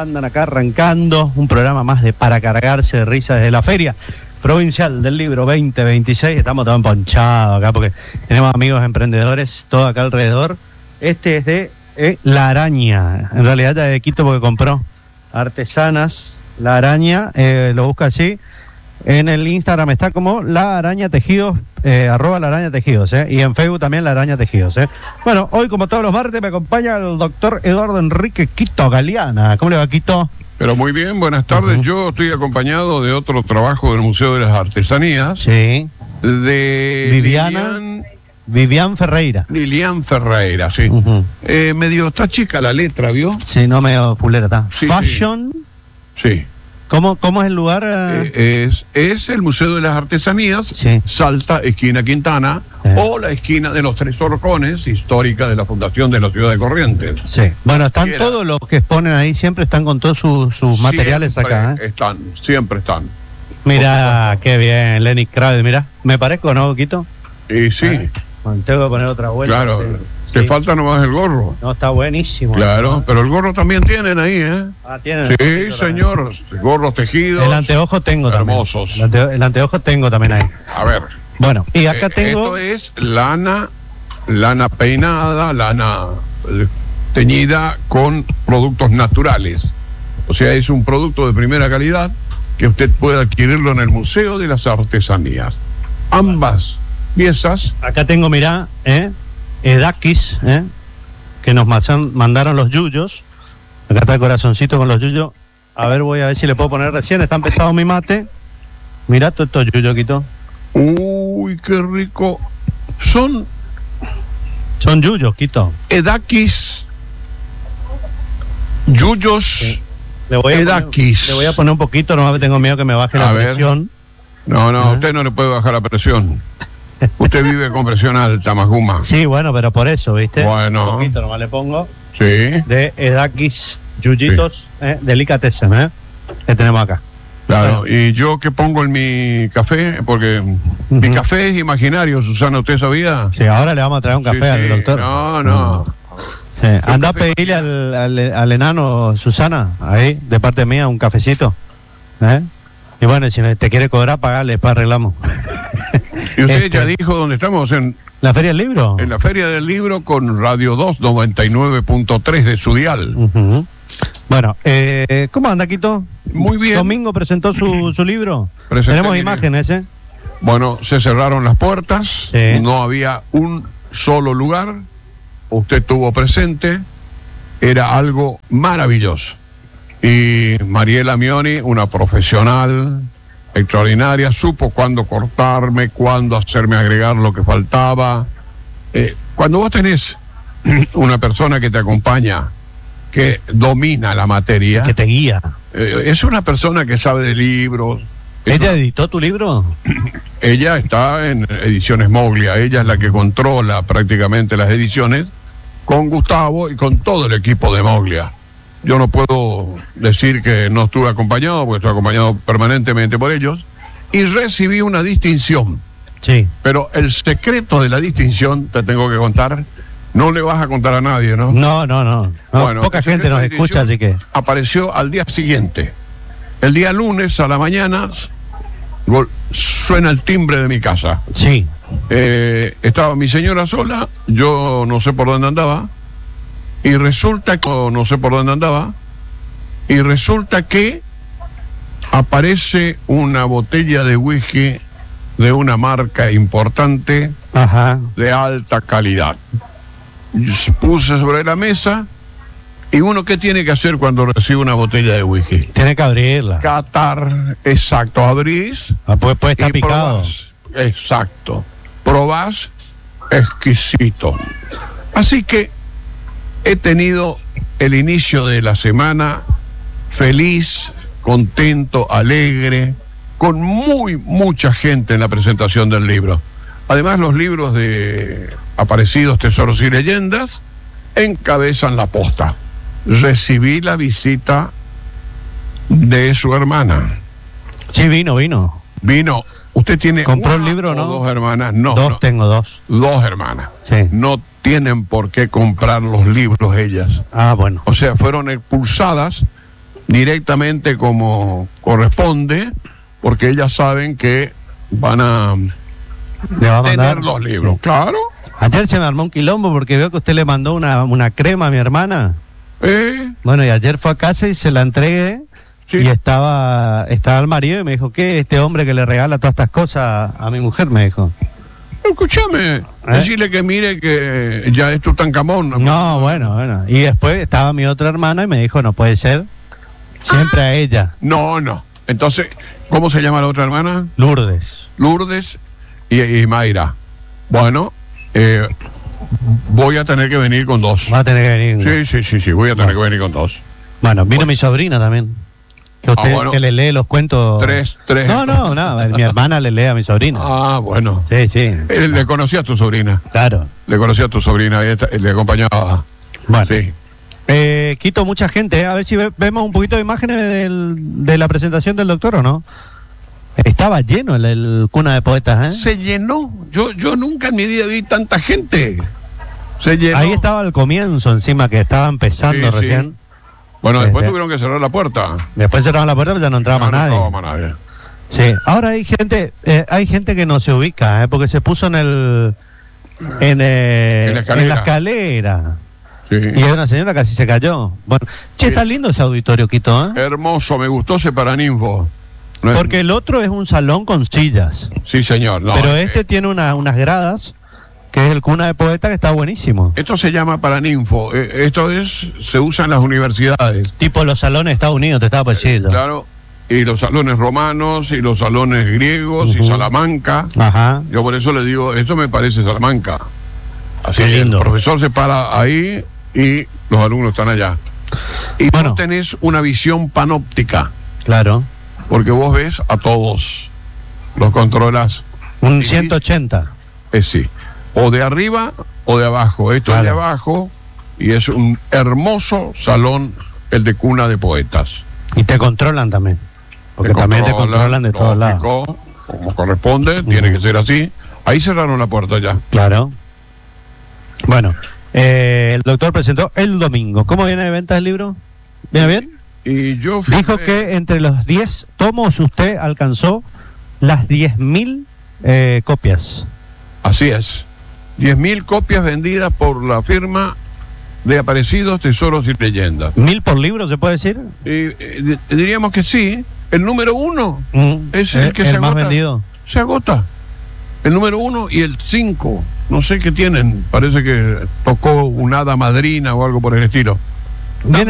andan acá arrancando un programa más de para cargarse de risa desde la Feria Provincial del Libro 2026. Estamos todos emponchados acá porque tenemos amigos emprendedores todo acá alrededor. Este es de La Araña, en realidad de Quito porque compró artesanas La Araña, lo busca así. En el Instagram está como La Araña Tejidos, @ La Araña Tejidos, y en Facebook también La Araña Tejidos. Bueno, hoy como todos los martes me acompaña el doctor Eduardo Enrique Quito Galeana. ¿Cómo le va, Quito? Pero muy bien, buenas tardes. Yo estoy acompañado de otro trabajo del Museo de las Artesanías. Sí. De Vivian Ferreira. Lilian Ferreira, sí. Medio está chica la letra, ¿vio? Sí, no medio pulera, está. Sí, Fashion. Sí. ¿Cómo es el lugar? Es el Museo de las Artesanías, sí. Salta, esquina Quintana, o la esquina de los Tres Horcones, histórica de la fundación de la ciudad de Corrientes. Sí. Bueno, están todos los que exponen ahí, siempre están con todos sus materiales acá. Siempre están. Mira, qué bien, Lenny Kravitz, mira. ¿Me parezco, no, Quito? Sí. Bueno, tengo que poner otra vuelta. Claro. Te falta nomás el gorro. No, está buenísimo. Claro, ¿no? Pero el gorro también tienen ahí, ¿eh? Ah, tienen. Sí, señor. Gorros tejidos. El anteojo tengo hermosos. También. El anteojo tengo también ahí. A ver. Bueno, y acá tengo... Esto es lana peinada, lana teñida con productos naturales. O sea, es un producto de primera calidad que usted puede adquirirlo en el Museo de las Artesanías. Ambas piezas... Acá tengo, mirá, Edakis, que nos mandaron los yuyos. Acá está el corazoncito con los yuyos. A ver, voy a ver si le puedo poner recién. Está empezado mi mate. Mirá todo esto yuyo, Quito. Uy, qué rico. Son yuyos, Quito. Edakis. Yuyos. Sí. Edakis. Le voy a poner un poquito, no tengo miedo que me baje la presión. No, usted no le puede bajar la presión. Usted vive con presión alta, Majuma. Sí, bueno, pero por eso, ¿viste? Bueno. Un poquito nomás le pongo. Sí. De Edakis, yuyitos, sí. Delicatessen, que tenemos acá. Claro, bueno. Y yo que pongo en mi café, porque mi café es imaginario, Susana, ¿usted sabía? Sí, ahora le vamos a traer un café al doctor. No. Sí. Anda a pedirle al enano, Susana, ahí, de parte mía, un cafecito. Y bueno, si te quiere cobrar, pagale, para arreglamos. ¿Y usted ya dijo dónde estamos? ¿En la Feria del Libro? En la Feria del Libro con Radio 2 99.3 de su dial. Bueno, ¿cómo anda, Quito? Muy bien. Domingo presentó su libro. Tenemos imágenes, Bueno, se cerraron las puertas, sí. No había un solo lugar. Usted estuvo presente, era algo maravilloso. Y Mariela Mioni, una profesional extraordinaria, supo cuándo cortarme, cuándo hacerme agregar lo que faltaba. Cuando vos tenés una persona que te acompaña, que domina la materia, que te guía, es una persona que sabe de libros. ¿Ella editó tu libro? Ella está en Ediciones Moglia, ella es la que controla prácticamente las ediciones, con Gustavo y con todo el equipo de Moglia. Yo no puedo decir que no estuve acompañado, porque estoy acompañado permanentemente por ellos, y recibí una distinción. Sí. Pero el secreto de la distinción, te tengo que contar, no le vas a contar a nadie, ¿no? No. Bueno, poca gente nos escucha, así que... Apareció al día siguiente. El día lunes a la mañana suena el timbre de mi casa. Sí. Estaba mi señora sola, yo no sé por dónde andaba, y resulta que aparece una botella de whisky de una marca importante, de alta calidad. Puse sobre la mesa, y uno, ¿qué tiene que hacer cuando recibe una botella de whisky? Tiene que abrirla. Catar, exacto, abrís. Puede estar picado. Probás, exacto. Probás, exquisito. Así que he tenido el inicio de la semana feliz, contento, alegre, con mucha gente en la presentación del libro. Además, los libros de Aparecidos, Tesoros y Leyendas encabezan la posta. Recibí la visita de su hermana. Sí, vino. Vino. ¿Usted tiene compró el libro, no? Dos hermanas? No. Tengo dos. Dos hermanas. Sí. No tienen por qué comprar los libros ellas. Ah, bueno. O sea, fueron expulsadas directamente como corresponde, porque ellas saben que van a Le va a mandar tener los libros. Claro. Ayer se me armó un quilombo porque veo que usted le mandó una crema a mi hermana. Bueno, y ayer fue a casa y se la entregué. Sí. Y estaba el marido y me dijo, ¿qué? Este hombre que le regala todas estas cosas a mi mujer, me dijo. Escúchame, decirle que mire que ya es Tutankamón. No, bueno. Y después estaba mi otra hermana y me dijo, no puede ser, siempre a ella. No. Entonces, ¿cómo se llama la otra hermana? Lourdes. Lourdes y Mayra. Bueno, voy a tener que venir con dos. Va a tener que venir. Sí, voy a tener que venir con dos. Bueno, vino mi sobrina también. Que usted bueno. que le lee los cuentos. Tres. No, mi hermana le lee a mi sobrina. Ah, bueno. Sí. Le conocía a tu sobrina. Claro. Le conocía a tu sobrina, le acompañaba. Bueno. Sí. Quito mucha gente. A ver si vemos un poquito de imágenes de la presentación del doctor, ¿o no? Estaba lleno el cuna de poetas, ¿eh? Se llenó. Yo nunca en mi vida vi tanta gente. Se llenó. Ahí estaba al comienzo, encima, que estaba empezando recién. Bueno, después tuvieron que cerrar la puerta. Después cerraron la puerta, pero ya no entraba más nadie. No entraba más nadie. Sí. Ahora hay gente que no se ubica, porque se puso en la escalera. Sí. Y una señora casi se cayó. Bueno, está lindo ese auditorio, Quito, ¿eh? Hermoso, me gustó ese Paraninfo. Porque el otro es un salón con sillas. Sí, señor. No, pero este tiene unas gradas, que es el cuna de poeta, que está buenísimo. Esto se llama Paraninfo. Se usa en las universidades. Tipo los salones de Estados Unidos, te estaba por decir. Claro. Y los salones romanos, y los salones griegos, y Salamanca. Ajá. Yo por eso le digo, esto me parece Salamanca. Así Qué lindo. El profesor se para ahí y los alumnos están allá. Y vos tenés una visión panóptica. Claro. Porque vos ves a todos. Los controlas. Un 180. Sí. O de arriba o de abajo. Esto es de abajo y es un hermoso salón, el de cuna de poetas. Y te controlan también. Porque también te controlan de todos lados. Como corresponde, tiene que ser así. Ahí cerraron la puerta ya. Claro. Bueno, el doctor presentó el domingo. ¿Cómo viene de venta el libro? ¿Viene bien? Y yo dijo que entre los 10 tomos usted alcanzó las 10.000 copias. Así es. 10.000 copias vendidas por la firma de Aparecidos, Tesoros y Leyendas. ¿1000 por libro se puede decir? Diríamos que sí. El número 1 es el que se agota. ¿El más vendido? Se agota. El número 1 y el 5. No sé qué tienen. Parece que tocó una hada madrina o algo por el estilo. Viene